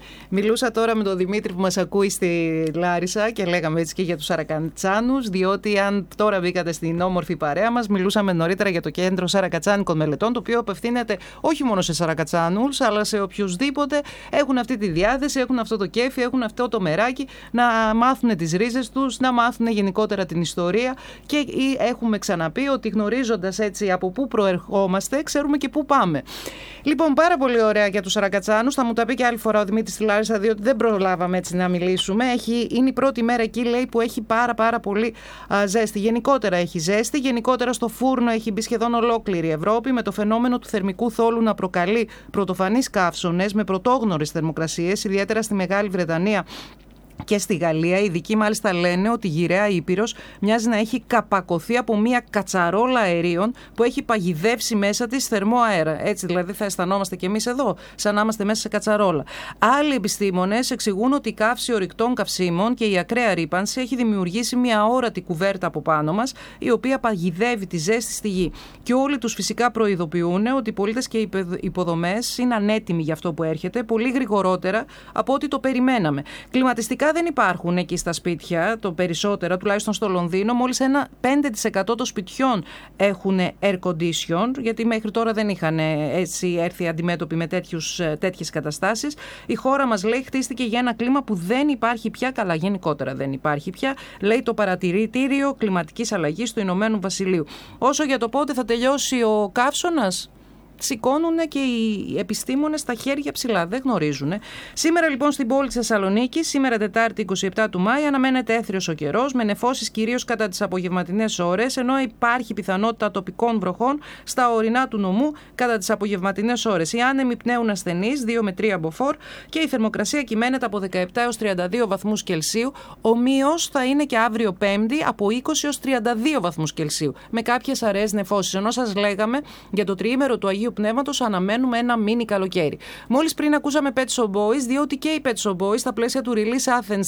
Μιλούσα τώρα με τον Δημήτρη που μας ακούει στη Λάρισα και λέγαμε έτσι και για τους Σαρακατσάνους, διότι αν τώρα μπήκατε στην όμορφη παρέα μας, μιλούσαμε νωρίτερα για το Κέντρο Σαρακατσάνικων Μελετών, το οποίο απευθύνεται όχι μόνο σε Σαρακατσάνους, αλλά σε οποιουσδήποτε έχουν αυτή τη διάθεση, έχουν αυτό το κέφι, έχουν αυτό το μεράκι να μάθουν τις ρίζες τους, να μάθουν γενικότερα την ιστορία και έχουμε ξαναπεί ότι γνωρίζοντας έτσι από πού προερχόμαστε, ξέρουμε και πού πάμε. Λοιπόν, πάρα πολύ ωραία για τους Σαρακατσάνους. Θα μου τα πει και άλλη φορά ο Δημήτρης στη Λάρισα, διότι δεν προλάβαμε έτσι να μιλήσουμε. Είναι η πρώτη μέρα εκεί, λέει, που έχει πάρα πολύ ζέστη. Γενικότερα έχει ζέστη. Γενικότερα στο φούρνο έχει μπει σχεδόν ολόκληρη η Ευρώπη, με το φαινόμενο του θερμικού θόλου να προκαλεί πρωτοφανείς καύσωνες με πρωτόγνωρες θερμοκρασίες, ιδιαίτερα στη Μεγάλη Βρετανία και στη Γαλλία. Οι ειδικοί μάλιστα λένε ότι η γυραιά Ήπειρος μοιάζει να έχει καπακωθεί από μια κατσαρόλα αερίων που έχει παγιδεύσει μέσα της θερμό αέρα. Έτσι δηλαδή θα αισθανόμαστε κι εμείς εδώ, σαν να είμαστε μέσα σε κατσαρόλα. Άλλοι επιστήμονες εξηγούν ότι η καύση ορυκτών καυσίμων και η ακραία ρύπανση έχει δημιουργήσει μια αόρατη κουβέρτα από πάνω μας, η οποία παγιδεύει τη ζέστη στη γη. Και όλοι τους φυσικά προειδοποιούν ότι οι πολίτες και οι υποδομές είναι ανέτοιμοι για αυτό που έρχεται, πολύ γρηγορότερα από ό,τι το περιμέναμε. Κλιματιστικά δεν υπάρχουν εκεί στα σπίτια, το περισσότερο, τουλάχιστον στο Λονδίνο. Μόλις ένα 5% των σπιτιών έχουν air condition, γιατί μέχρι τώρα δεν είχαν έτσι έρθει αντιμέτωποι με τέτοιες καταστάσεις. Η χώρα μας, λέει, χτίστηκε για ένα κλίμα που δεν υπάρχει πια, καλά γενικότερα δεν υπάρχει πια, λέει το Παρατηρητήριο Κλιματικής Αλλαγής του Ηνωμένου Βασιλείου. Όσο για το πότε θα τελειώσει ο καύσωνας, σηκώνουν και οι επιστήμονες τα χέρια ψηλά, δεν γνωρίζουν. Σήμερα λοιπόν στην πόλη της Θεσσαλονίκης, σήμερα Τετάρτη 27 του Μάη, αναμένεται έθριος ο καιρός, με νεφώσεις κυρίως κατά τις απογευματινές ώρες, ενώ υπάρχει πιθανότητα τοπικών βροχών στα ορεινά του νομού κατά τις απογευματινές ώρες. Οι άνεμοι πνέουν ασθενείς, 2 με 3 μποφόρ, και η θερμοκρασία κυμαίνεται από 17 έως 32 βαθμούς Κελσίου. Ομοίως θα είναι και αύριο Πέμπτη από 20 έως 32 βαθμούς Κελσίου, με κάποιες αραιές νεφώσεις. Ενώ σας λέγαμε για το τριήμερο του Αγίου Πνεύματος αναμένουμε ένα μίνι καλοκαίρι. Μόλις πριν ακούσαμε Pet Shop Boys, διότι και οι Pet Shop Boys στα πλαίσια του Release Athens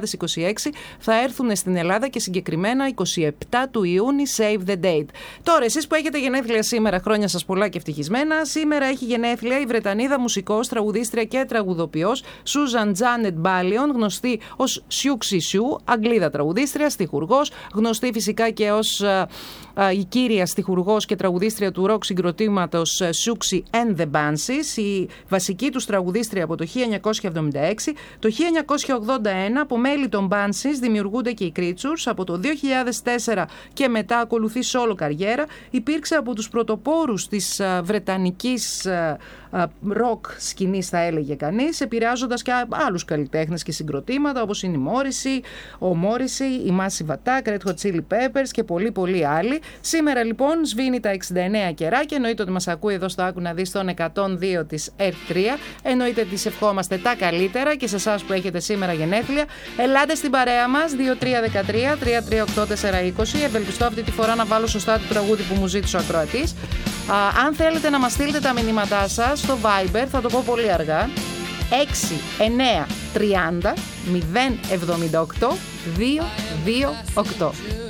2026 θα έρθουν στην Ελλάδα και συγκεκριμένα 27 του Ιούνιου, Save the Date. Τώρα, εσείς που έχετε γενέθλια σήμερα, χρόνια σας πολλά και ευτυχισμένα. Σήμερα έχει γενέθλια η Βρετανίδα μουσικός, τραγουδίστρια και τραγουδοποιός Susan Janet Ballion, γνωστή ως Siouxsie Sioux, Αγγλίδα τραγουδίστρια, στιχουργός, γνωστή φυσικά και ως η κύρια στιχουργός και τραγουδίστρια του ροκ συγκροτήματος Siouxsie and the Banshees, η βασική τους τραγουδίστρια από το 1976. Το 1981 από μέλη των Banshees δημιουργούνται και οι Creatures. Από το 2004 και μετά ακολουθεί solo καριέρα. Υπήρξε από τους πρωτοπόρους της βρετανικής ροκ σκηνής, θα έλεγε κανείς, επηρεάζοντας και άλλους καλλιτέχνες και συγκροτήματα όπως είναι η Morrissey, η Massive Attack, Red Hot Chili Peppers και πολλοί άλλοι. Σήμερα λοιπόν σβήνει τα 69 καιράκια. Εννοείται ότι μας ακούει εδώ στο Άκου να δεις τον 102 της R3. Εννοείται ότι της ευχόμαστε τα καλύτερα και σε εσάς που έχετε σήμερα γενέθλια. Ελάτε στην παρέα μας 2313-338-420. Ευελπιστώ αυτή τη φορά να βάλω σωστά το τραγούδι που μου ζήτησε ο ακροατής. Αν θέλετε να μας στείλετε τα μηνύματά σας στο Viber, θα το πω πολύ αργά, 6 9 30 078 228.